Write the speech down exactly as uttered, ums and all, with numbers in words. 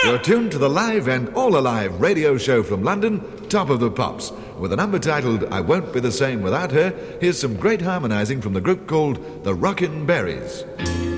You're tuned to the live and all-alive radio show from London, Top of the Pops. With a number titled I Won't Be the Same Without Her, here's some great harmonising from the group called the Rockin' Berries.